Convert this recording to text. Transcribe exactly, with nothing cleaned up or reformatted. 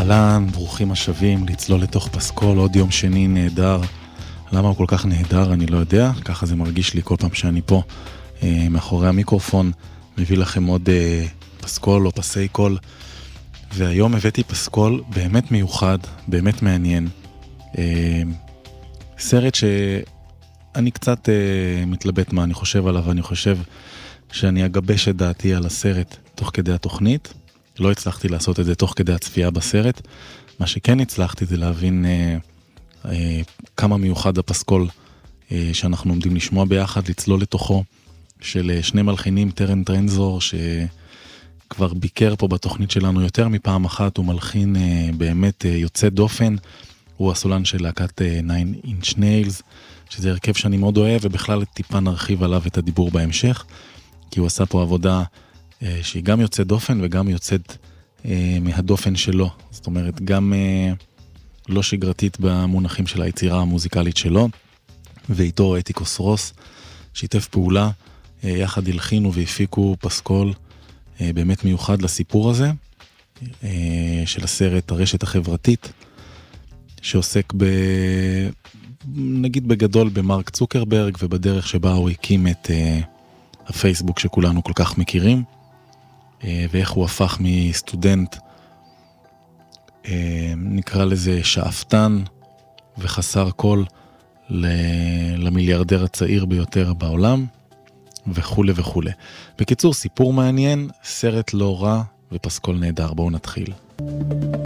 אהלן, ברוכים השבים, לצלול לתוך פסקול, עוד יום שני נהדר. למה הוא כל כך נהדר, אני לא יודע, ככה זה מרגיש לי כל פעם שאני פה אה, מאחורי המיקרופון, מביא לכם עוד אה, פסקול או פסי קול, והיום הבאתי פסקול באמת מיוחד, באמת מעניין. אה, סרט שאני קצת אה, מתלבט מה אני חושב עליו, אני חושב שאני אגבש את דעתי על הסרט תוך כדי התוכנית. לא הצלחתי לעשות את זה תוך כדי הצפייה בסרט. מה שכן הצלחתי זה להבין אה, אה, כמה מיוחד הפסקול אה, שאנחנו עומדים לשמוע ביחד, לצלול לתוכו, של אה, שני מלחינים, טרנט רנזור, שכבר ביקר פה בתוכנית שלנו יותר מפעם אחת, הוא מלחין אה, באמת אה, יוצא דופן, הוא הסולן של להקת אה, Nine Inch Nails, שזה הרכב שאני מאוד אוהב, ובכלל טיפה נרחיב עליו את הדיבור בהמשך, כי הוא עשה פה עבודה שהיא גם יוצאת דופן וגם יוצאת אה, מהדופן שלו. זאת אומרת, גם אה, לא שגרתית במונחים של היצירה המוזיקלית שלו. ואיתו אתיקוס רוס, שיתף פעולה, אה, יחד הלחינו והפיקו פסקול אה, באמת מיוחד לסיפור הזה, אה, של הסרט הרשת החברתית, שעוסק ב... נגיד בגדול במרק צוקרברג, ובדרך שבה הוא הקים את אה, הפייסבוק שכולנו כל כך מכירים. ואיך הוא הפך מסטודנט, נקרא לזה שאפתן וחסר כל, למיליארדר הצעיר ביותר בעולם, וכו' וכו'. בקיצור, סיפור מעניין, סרט לא רע ופסקול נהדר. בואו נתחיל.